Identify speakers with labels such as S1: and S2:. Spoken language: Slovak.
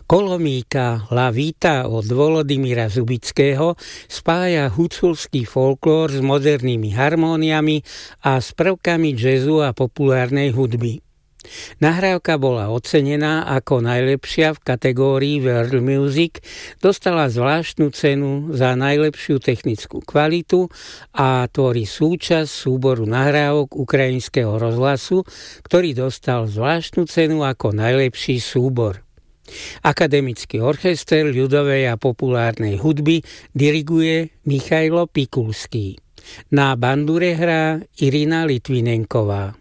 S1: Kolomíka La Vita od Volodymyra Zubického spája huculský folklór s modernými harmóniami a s prvkami jazzu a populárnej hudby. Nahrávka bola ocenená ako najlepšia v kategórii World Music, dostala zvláštnu cenu za najlepšiu technickú kvalitu a tvorí súčasť súboru nahrávok Ukrajinského rozhlasu, ktorý dostal zvláštnu cenu ako najlepší súbor. Akademický orchester ľudovej a populárnej hudby diriguje Michailo Pikulský. Na bandure hrá Irina Litvinenková.